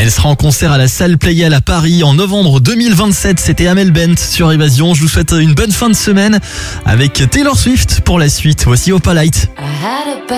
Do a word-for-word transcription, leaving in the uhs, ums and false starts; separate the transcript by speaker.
Speaker 1: Elle sera en concert à la salle Playel à Paris en novembre deux mille vingt-sept. C'était Amel Bent sur Évasion. Je vous souhaite une bonne fin de semaine avec Taylor Swift pour la suite. Voici Opalite.